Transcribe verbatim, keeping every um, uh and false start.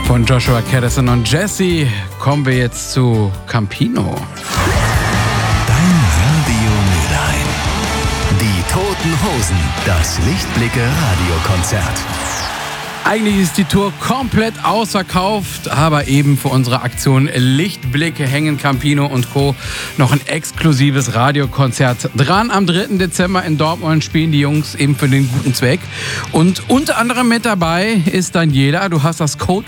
Von Joshua Caddison und Jesse kommen wir jetzt zu Campino. Dein Radio Mülheim. Die Toten Hosen, das Lichtblicke-Radiokonzert. Eigentlich ist die Tour komplett ausverkauft, aber eben für unsere Aktion Lichtblicke hängen Campino und Co. noch ein exklusives Radiokonzert dran. Am dritten Dezember in Dortmund spielen die Jungs eben für den guten Zweck. Und unter anderem mit dabei ist Daniela. Du hast das Code